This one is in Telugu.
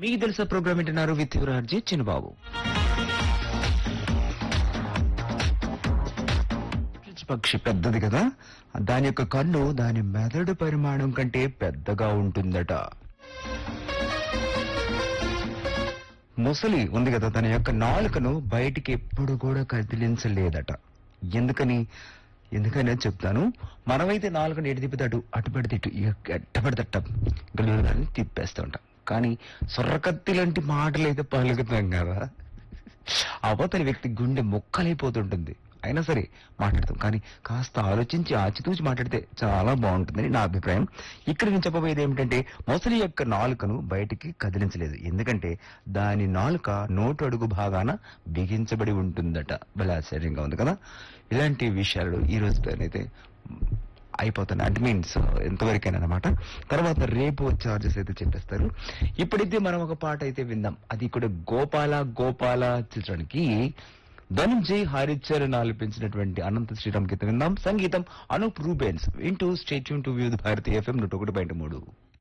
మీకు తెలుసా ప్రోగ్రామ్ వింటున్నారు విత్ యువరాజీ చిన్నబాబు. పక్షి పెద్దది కదా, దాని యొక్క కన్ను దాని మెదడు పరిమాణం కంటే పెద్దగా ఉంటుందట. ముసలి ఉంది కదా, తన యొక్క నాలుకను బయటికి ఎప్పుడు కూడా కదిలించలేదట. ఎందుకని చెప్తాను. మనమైతే నాలుకను ఎటు తిప్పితే అటు పెడితే ఇటు, ఎట్ట పెడితే గల్లని తిప్పేస్తూ ఉంటాం. కానీ సొర్రకత్తి లాంటి మాటలు అయితే పలుకుతాం కదా, అవతలి వ్యక్తి గుండె మొక్కలైపోతుంటుంది. అయినా సరే మాట్లాడతాం, కానీ కాస్త ఆలోచించి ఆచితూచి మాట్లాడితే చాలా బాగుంటుందని నా అభిప్రాయం. ఇక్కడ నేను చెప్పబోయేది ఏమిటంటే, మొసలి యొక్క నాలుకను బయటికి కదిలించలేదు, ఎందుకంటే దాని నాలుక నోటు అడుగు భాగాన బిగించబడి ఉంటుందట. భలే ఆశ్చర్యంగా ఉంది కదా. ఇలాంటి విషయాలు ఈ రోజుతోనైతే అయిపోతున్నాయి, అంటే మీన్స్ ఎంతవరకైనా అనమాట. తర్వాత రేపు చార్జెస్ అయితే చెప్పేస్తారు. ఇప్పుడైతే మనం ఒక పాట అయితే విందాం. అది కూడా గోపాల చిత్రానికి ధనంజయ్ హరిచరణ్ ఆలపించినటువంటి అనంత శ్రీరామ్ గీతం విందాం. సంగీతం అనూప్ రూబెన్స్. వింటూ stay tune to view Bharati FM 101.3.